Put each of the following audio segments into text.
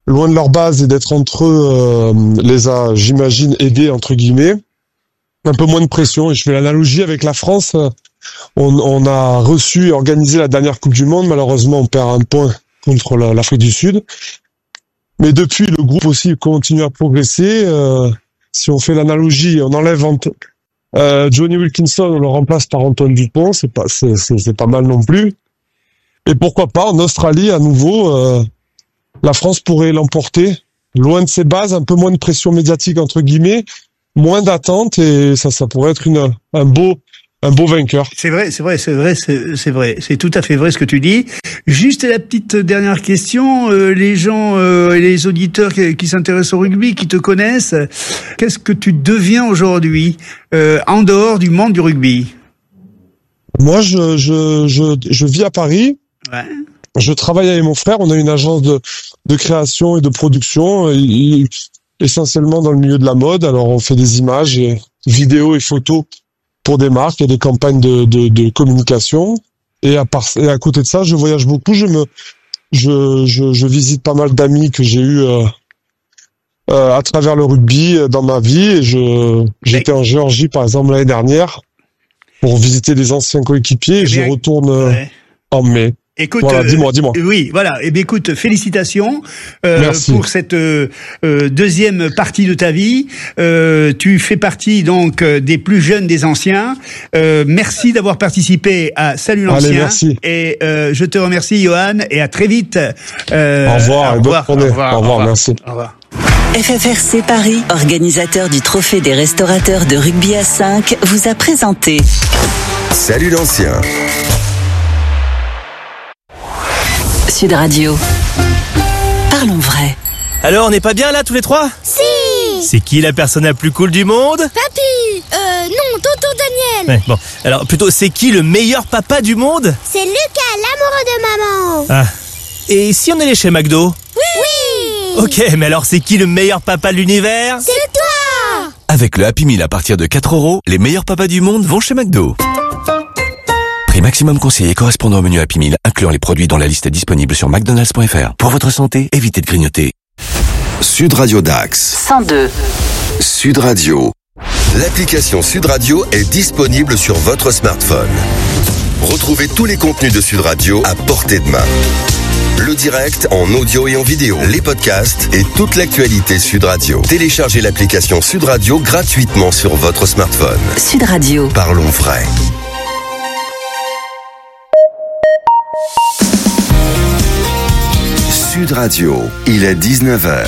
loin de leur base et d'être entre eux les a, j'imagine, aidés entre guillemets. Un peu moins de pression. Et je fais l'analogie avec la France. On a reçu et organisé la dernière Coupe du Monde. Malheureusement, on perd un point contre l'Afrique du Sud. Mais depuis, le groupe aussi continue à progresser. Si on fait l'analogie, on enlève Johnny Wilkinson, on le remplace par Antoine Dupont. C'est pas mal non plus. Et pourquoi pas, en Australie, à nouveau, la France pourrait l'emporter. Loin de ses bases, un peu moins de pression médiatique, entre guillemets, moins d'attente, et ça pourrait être un beau vainqueur. C'est vrai. C'est tout à fait vrai ce que tu dis. Juste la petite dernière question. Les gens et les auditeurs qui s'intéressent au rugby, qui te connaissent, qu'est-ce que tu deviens aujourd'hui, en dehors du monde du rugby? Moi, je vis à Paris. Ouais. Je travaille avec mon frère. On a une agence de création et de production, essentiellement dans le milieu de la mode. Alors, on fait des images, vidéos et photos pour des marques et des campagnes de communication. Et à côté de ça, je voyage beaucoup. Je visite pas mal d'amis que j'ai eu à travers le rugby dans ma vie. Et j'étais en Géorgie, par exemple, l'année dernière pour visiter des anciens coéquipiers. Et j'y retourne en mai. Écoute, voilà, dis-moi. Oui, voilà. Eh bien, écoute, félicitations pour cette deuxième partie de ta vie. Tu fais partie donc des plus jeunes des anciens. Merci d'avoir participé à Salut l'ancien. Allez, merci. Et je te remercie, Johan, et à très vite. Au revoir, et bonne journée. Au revoir, merci. Au revoir. FFRC Paris, organisateur du Trophée des restaurateurs de rugby à 5, vous a présenté Salut l'ancien. Sud Radio. Parlons vrai. Alors, on n'est pas bien là tous les trois? Si. C'est qui la personne la plus cool du monde? Papy. Non, tonton Daniel. Ouais, bon, alors plutôt, c'est qui le meilleur papa du monde? C'est Lucas, l'amoureux de maman. Ah. Et si on allait chez McDo? Oui. Ok, mais alors c'est qui le meilleur papa de l'univers? C'est toi. Avec le Happy Meal à partir de 4 €, les meilleurs papas du monde vont chez McDo. Prix maximum conseillé correspondant au menu Happy Meal, incluant les produits dont la liste est disponible sur McDonald's.fr. Pour votre santé, évitez de grignoter. Sud Radio Dax 102. Sud Radio. L'application Sud Radio est disponible sur votre smartphone. Retrouvez tous les contenus de Sud Radio à portée de main. Le direct en audio et en vidéo, les podcasts et toute l'actualité Sud Radio. Téléchargez l'application Sud Radio gratuitement sur votre smartphone. Sud Radio. Parlons vrai. Sud Radio, il est 19h.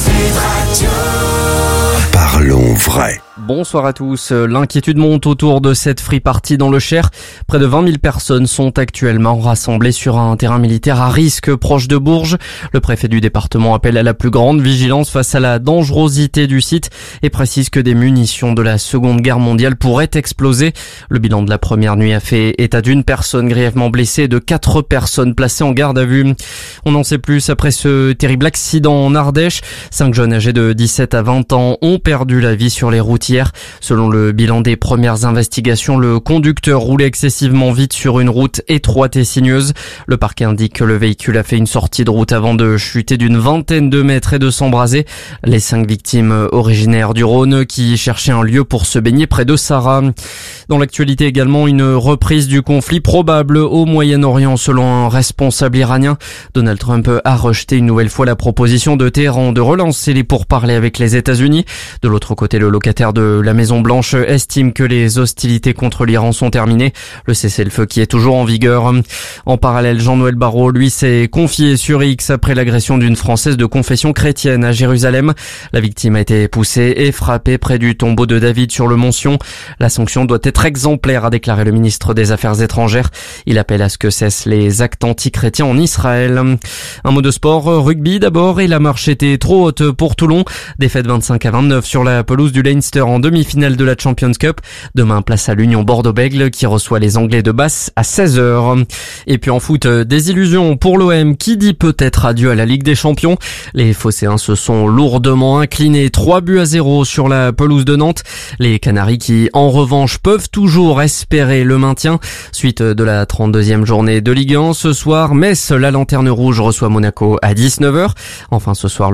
Parlons vrai. Bonsoir à tous. L'inquiétude monte autour de cette free party dans le Cher. Près de 20 000 personnes sont actuellement rassemblées sur un terrain militaire à risque proche de Bourges. Le préfet du département appelle à la plus grande vigilance face à la dangerosité du site et précise que des munitions de la Seconde Guerre mondiale pourraient exploser. Le bilan de la première nuit a fait état d'une personne grièvement blessée et de 4 personnes placées en garde à vue. On en sait plus après ce terrible accident en Ardèche. 5 jeunes âgés de 17 à 20 ans ont perdu la vie sur les routes hier. Selon le bilan des premières investigations, le conducteur roulait excessivement vite sur une route étroite et sinueuse. Le parquet indique que le véhicule a fait une sortie de route avant de chuter d'une vingtaine de mètres et de s'embraser. Les 5 victimes originaires du Rhône qui cherchaient un lieu pour se baigner près de Sarah. Dans l'actualité également, une reprise du conflit probable au Moyen-Orient selon un responsable iranien. Donald Trump a rejeté une nouvelle fois la proposition de Téhéran de relancer les pourparlers avec les États-Unis. De l'autre côté, le locataire de la Maison-Blanche estime que les hostilités contre l'Iran sont terminées. Le cessez-le-feu qui est toujours en vigueur. En parallèle, Jean-Noël Barrot, lui, s'est confié sur X après l'agression d'une Française de confession chrétienne à Jérusalem. La victime a été poussée et frappée près du tombeau de David sur le Mont Sion. La sanction doit être exemplaire, a déclaré le ministre des Affaires étrangères. Il appelle à ce que cessent les actes antichrétiens en Israël. Un mot de sport, rugby d'abord, et la marche était trop haute pour Toulon. Défaite 25-29 sur la pelouse du Leinster en demi-finale de la Champions Cup. Demain, place à l'Union Bordeaux-Bègles qui reçoit les Anglais de Basse à 16h. Et puis en foot, des illusions pour l'OM qui dit peut-être adieu à la Ligue des Champions. Les Phocéens se sont lourdement inclinés 3-0 sur la pelouse de Nantes. Les Canaries qui, en revanche, peuvent toujours espérer le maintien. Suite de la 32e journée de Ligue 1 ce soir, Metz, la Lanterne Rouge reçoit Monaco à 19h. Enfin ce soir,